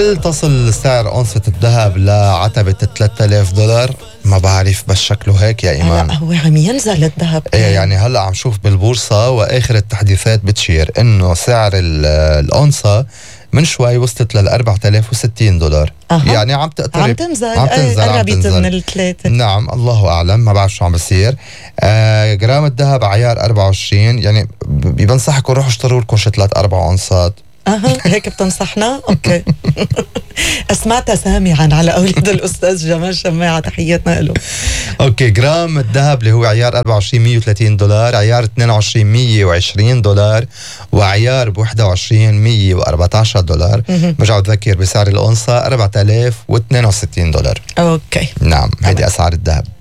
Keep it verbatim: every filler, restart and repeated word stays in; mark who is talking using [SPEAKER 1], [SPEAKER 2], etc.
[SPEAKER 1] هل تصل سعر أونصة الذهب لعتبة ثلاثة آلاف دولار؟ ما بعرف، بس شكله هيك يا إيمان.
[SPEAKER 2] لا هو عم ينزل الذهب.
[SPEAKER 1] ايه يعني هلا عم شوف بالبورصة وآخر التحديثات بتشير إنه سعر الأونصة من شوي وصلت لل أربعة آلاف وستين دولار.
[SPEAKER 2] أه.
[SPEAKER 1] يعني عم تقترب،
[SPEAKER 2] عم تنزل
[SPEAKER 1] عم تنزل, عم
[SPEAKER 2] قربت
[SPEAKER 1] تنزل.
[SPEAKER 2] من الثلاثة.
[SPEAKER 1] نعم، الله أعلم، ما بعرف شو عم بصير. آه جرام الذهب عيار أربعة وعشرين، يعني بنصحكم روحوا اشتروا لكم شتلات أربع أونصات.
[SPEAKER 2] اها هيك بتنصحنا؟ اوكي. اسمعتها سامعا على اولاد الاستاذ جمال شماعه، تحياتنا له.
[SPEAKER 1] اوكي، جرام الذهب اللي هو عيار أربعة وعشرين مية وثلاثين دولار، عيار اثنين وعشرين مية وعشرين دولار، وعيار ب واحد وعشرين مية وأربعة عشر دولار. برجع بذكر بسعر الأونصة أربعة آلاف واثنين وستين دولار.
[SPEAKER 2] اوكي
[SPEAKER 1] نعم، هيدي اسعار الذهب.